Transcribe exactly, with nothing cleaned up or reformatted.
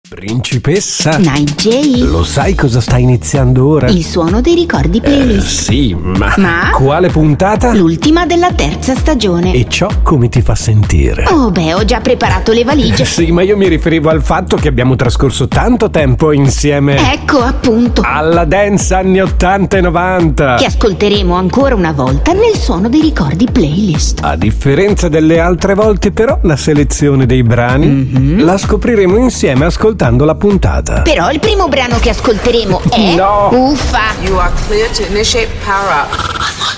Principessa? Night J? Lo sai cosa sta iniziando ora? Il suono dei ricordi playlist. Eh, sì, ma... Ma? Quale puntata? L'ultima della terza stagione. E ciò come ti fa sentire? Oh beh, ho già preparato le valigie. Sì, ma io mi riferivo al fatto che abbiamo trascorso tanto tempo insieme. Ecco, appunto. Alla dance anni ottanta e novanta. Che ascolteremo ancora una volta nel suono dei ricordi playlist. A differenza delle altre volte, però, la selezione dei brani mm-hmm. la scopriremo insieme ascoltando la puntata. Però il primo brano che ascolteremo è... No! Uffa! You are clear to initiate power up.